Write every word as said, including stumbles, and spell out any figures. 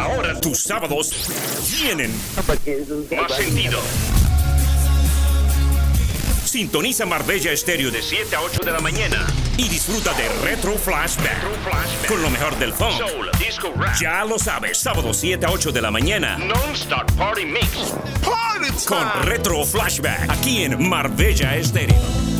Ahora tus sábados tienen más sentido. Sintoniza Marbella Estéreo de siete a ocho de la mañana y disfruta de Retro Flashback, Retro Flashback. Con lo mejor del funk, soul, disco, rap. Ya lo sabes, sábado siete a ocho de la mañana. Non-Stop Party Mix. Party time. Con Retro Flashback, aquí en Marbella Estéreo.